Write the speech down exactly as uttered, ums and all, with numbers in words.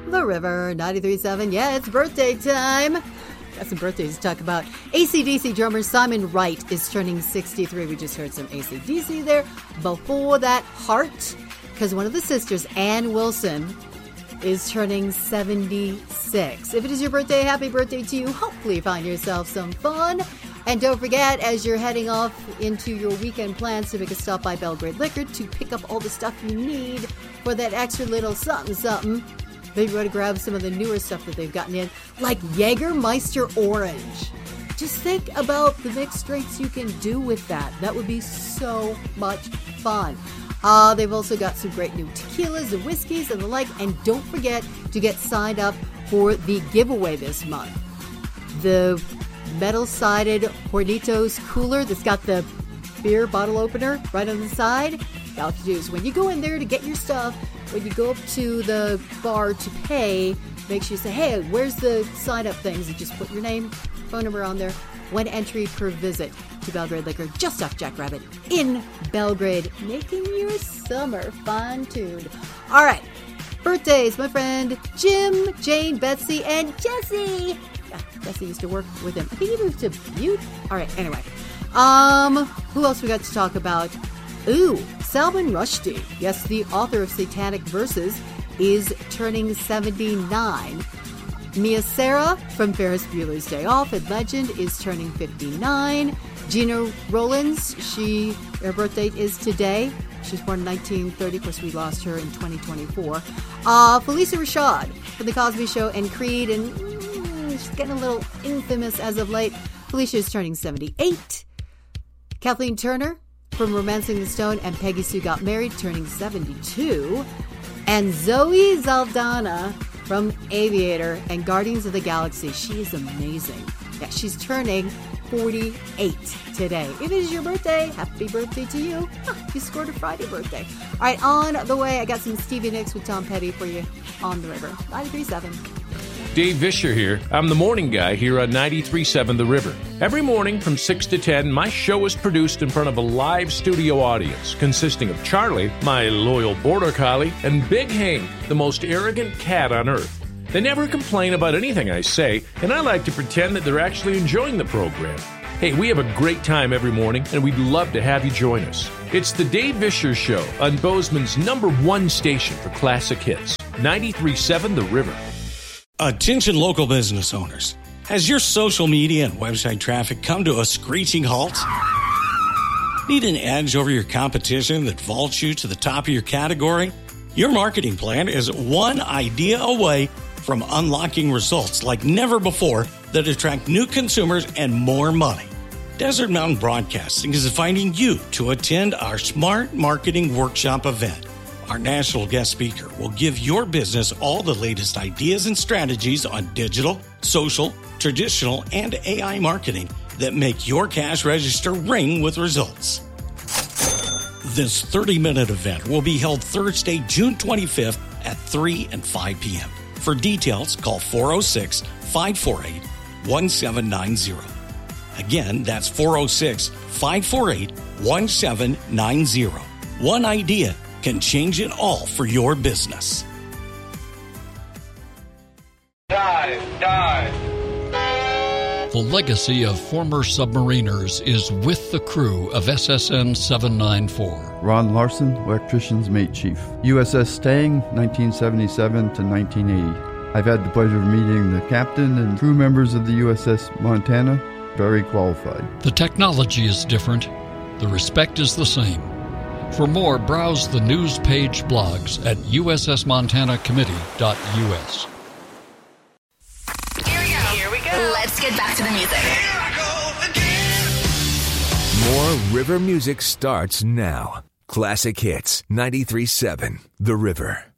The River, ninety-three point seven. Yeah, it's birthday time. Got some birthdays to talk about. A C D C drummer Simon Wright is turning sixty-three. We just heard some A C D C there. Before that, Heart, because one of the sisters, Ann Wilson, is turning seventy-six. If it is your birthday, happy birthday to you. Hopefully you find yourself some fun. And don't forget, as you're heading off into your weekend plans, to make a stop by Belgrade Liquor to pick up all the stuff you need for that extra little something something. Maybe you want to grab some of the newer stuff that they've gotten in, like Jägermeister Orange. Just think about the mixed drinks you can do with that. That would be so much fun. Uh, they've also got some great new tequilas and whiskeys and the like. And don't forget to get signed up for the giveaway this month. The metal-sided Hornitos cooler that's got the beer bottle opener right on the side. All you have to do is when you go in there to get your stuff, when you go up to the bar to pay, make sure you say, hey, where's the sign-up things? And just put your name, phone number on there. One entry per visit to Belgrade Liquor, just off Jackrabbit in Belgrade, making your summer fun-tuned. All right, birthdays, my friend Jim, Jane, Betsy, and Jesse. Yeah, Jesse used to work with him. I think he moved to Butte. All right, anyway. Um, who else we got to talk about? Ooh, Salman Rushdie. Yes, the author of Satanic Verses is turning seventy-nine. Mia Sara from Ferris Bueller's Day Off and Legend is turning fifty-nine. Gina Rollins, she her birth date is today. She was born in nineteen thirty. Of course, we lost her in twenty twenty-four. Uh, Felicia Rashad from The Cosby Show and Creed, and mm, she's getting a little infamous as of late. Felicia is turning seventy-eight. Kathleen Turner from Romancing the Stone and Peggy Sue Got Married, turning seventy-two. And Zoe Saldana from Aviator and Guardians of the Galaxy. She is amazing. Yeah, she's turning forty-eight today. If it is your birthday, happy birthday to you. Huh, you scored a Friday birthday. All right, on the way, I got some Stevie Nicks with Tom Petty for you on the river. ninety-three point seven. Dave Vischer here. I'm the morning guy here on ninety-three point seven The River. Every morning from six to ten, my show is produced in front of a live studio audience consisting of Charlie, my loyal border collie, and Big Hank, the most arrogant cat on earth. They never complain about anything I say, and I like to pretend that they're actually enjoying the program. Hey, we have a great time every morning, and we'd love to have you join us. It's the Dave Vischer Show on Bozeman's number one station for classic hits, ninety-three point seven The River. Attention local business owners. Has your social media and website traffic come to a screeching halt? Need an edge over your competition that vaults you to the top of your category? Your marketing plan is one idea away from unlocking results like never before that attract new consumers and more money. Desert Mountain Broadcasting is inviting you to attend our Smart Marketing Workshop event. Our national guest speaker will give your business all the latest ideas and strategies on digital, social, traditional, and A I marketing that make your cash register ring with results. This thirty-minute event will be held Thursday, June twenty-fifth at three and five p.m. For details, call four oh six, five four eight, one seven nine zero. Again, that's four oh six, five four eight, one seven nine zero. One idea can change it all for your business. Dive, dive. The legacy of former submariners is with the crew of S S N seven ninety-four. Ron Larson, Electrician's Mate Chief. U S S Stang, nineteen seventy-seven to nineteen eighty. I've had the pleasure of meeting the captain and crew members of the U S S Montana. Very qualified. The technology is different. The respect is the same. For more, browse the news page blogs at U S S Montana Committee dot U S. Here we go. Here we go. Let's get back to the music. Here I go again. More river music starts now. Classic Hits, ninety-three point seven The River.